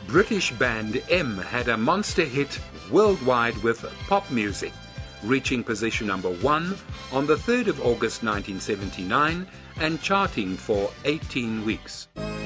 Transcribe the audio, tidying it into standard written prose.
British band M had a monster hit worldwide with Pop Music, reaching position number 1 on the 3rd of August 1979 and charting for 18 weeks.